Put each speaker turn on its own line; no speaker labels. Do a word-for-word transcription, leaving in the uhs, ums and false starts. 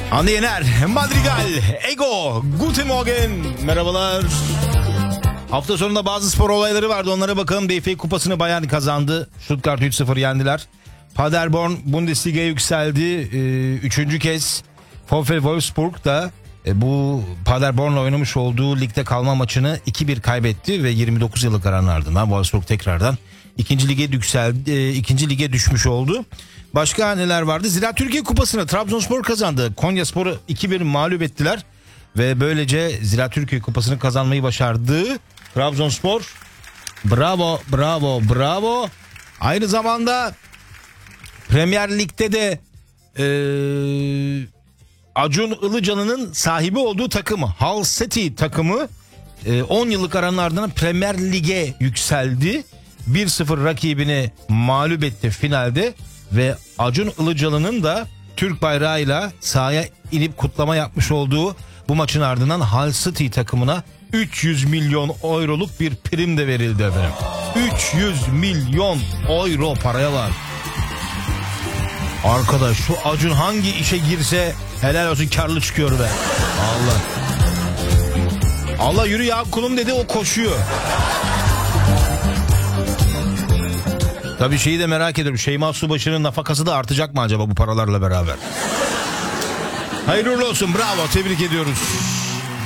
Hande Yener, Madrigal, Ego, Guten Morgen, merhabalar. Hafta sonunda bazı spor olayları vardı, onlara bakalım. D F A Kupası'nı Bayern kazandı. Stuttgart üç sıfır yendiler. Paderborn Bundesliga'ya yükseldi. Ee, üçüncü kez VfL Wolfsburg da e, bu Paderborn'la oynamış olduğu ligde kalma maçını iki bir kaybetti ve yirmi dokuz yıllık aranın ardından Wolfsburg tekrardan ikinci lige yükseldi, e, ikinci lige düşmüş oldu. Başka neler vardı? Ziraat Türkiye Kupası'nı Trabzonspor kazandı. Konyaspor'u iki bir mağlup ettiler ve böylece Ziraat Türkiye Kupası'nı kazanmayı başardı. Trabzonspor, bravo, bravo, bravo. Aynı zamanda Premier Lig'de de ee, Acun Ilıcalı'nın sahibi olduğu takımı Hull City takımı on yıllık aranın ardından Premier Lig'e yükseldi. bir sıfır rakibini mağlup etti finalde ve Acun Ilıcalı'nın da Türk bayrağıyla sahaya inip kutlama yapmış olduğu bu maçın ardından Hull City takımına üç yüz milyon euroluk bir prim de verildi efendim. üç yüz milyon euro paraya var. Arkadaş şu Acun hangi işe girse helal olsun, karlı çıkıyor be. Allah. Allah yürü ya kulum dedi, o koşuyor. Tabii şeyi de merak ediyorum. Şeyma Subaşı'nın nafakası da artacak mı acaba bu paralarla beraber? Hayırlı olsun, bravo, tebrik ediyoruz.